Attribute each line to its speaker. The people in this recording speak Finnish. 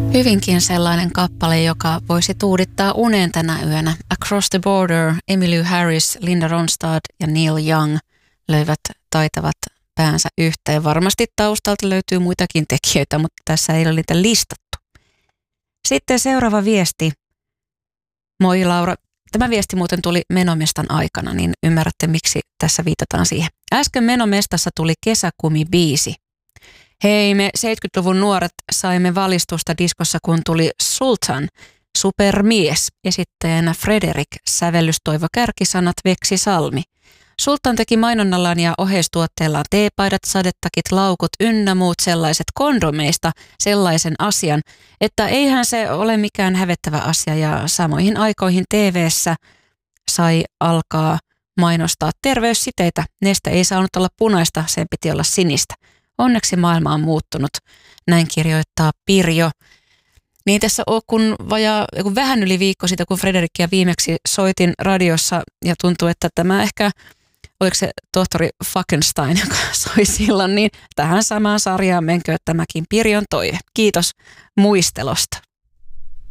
Speaker 1: Hyvinkin sellainen kappale, joka voisi tuudittaa uneen tänä yönä. Across the Border, Emmylou Harris, Linda Ronstadt ja Neil Young löivät taitavat päänsä yhteen. Varmasti taustalta löytyy muitakin tekijöitä, mutta tässä ei ole niitä listattu. Sitten seuraava viesti. Moi Laura. Tämä viesti muuten tuli Menomestan aikana, niin ymmärrätte miksi tässä viitataan siihen. Äsken Menomestassa tuli kesäkumibiisi. Hei, me 70-luvun nuoret saimme valistusta diskossa, kun tuli Sultan, supermies, esittäjänä Frederick, sävellys Toivo Kärkisanat, Veksi Salmi. Sultan teki mainonnallaan ja oheistuotteellaan teepaidat, sadetakit, laukut ynnä muut sellaiset kondomeista sellaisen asian, että eihän se ole mikään hävettävä asia ja samoihin aikoihin TV:ssä sai alkaa mainostaa terveyssiteitä. Neste ei saanut olla punaista, sen piti olla sinistä. Onneksi maailma on muuttunut, näin kirjoittaa Pirjo. Niin tässä on, kun vähän yli viikko siitä, kun Frederickia viimeksi soitin radiossa ja tuntuu, että tämä ehkä, oliko se tohtori Falkenstein, joka soi silloin, niin tähän samaan sarjaan menköön tämäkin Pirjon toive. Kiitos muistelosta.